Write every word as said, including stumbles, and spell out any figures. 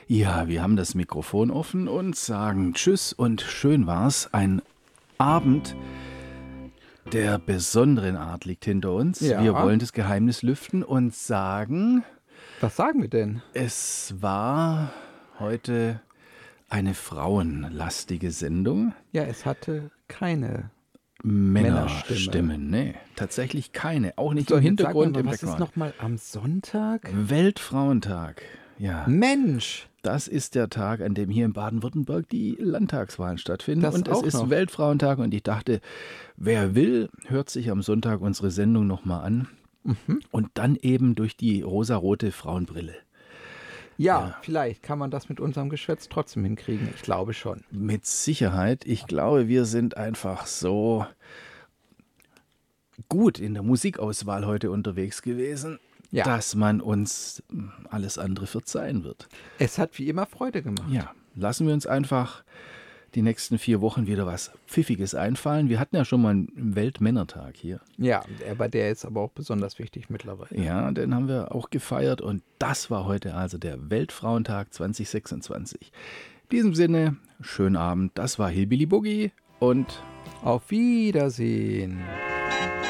Ja, wir haben das Mikrofon offen und sagen Tschüss und schön war's. Ein Abend der besonderen Art liegt hinter uns. Ja. Wir wollen das Geheimnis lüften und sagen, Was sagen wir denn? es war heute eine frauenlastige Sendung. Ja, es hatte keine. Männerstimmen, nee, tatsächlich keine. Auch nicht So, im jetzt sag Hintergrund, mal, im was ist Background. nochmal am Sonntag? Weltfrauentag, ja. Mensch! Das ist der Tag, an dem hier in Baden-Württemberg die Landtagswahlen stattfinden. Das und es auch ist noch. Weltfrauentag und ich dachte, wer will, hört sich am Sonntag unsere Sendung nochmal an. Mhm. Und dann eben durch die rosarote Frauenbrille. Ja, Ja. vielleicht kann man das mit unserem Geschwätz trotzdem hinkriegen. Ich glaube schon. Mit Sicherheit. Ich glaube, wir sind einfach so gut in der Musikauswahl heute unterwegs gewesen, Ja. dass man uns alles andere verzeihen wird. Es hat wie immer Freude gemacht. Ja, lassen wir uns einfach die nächsten vier Wochen wieder was Pfiffiges einfallen. Wir hatten ja schon mal einen Weltmännertag hier. Ja, aber der ist aber auch besonders wichtig mittlerweile. Ja, den haben wir auch gefeiert und das war heute also der Weltfrauentag zwanzig sechsundzwanzig. In diesem Sinne, schönen Abend. Das war Hillbilly Boogie und Auf Wiedersehen.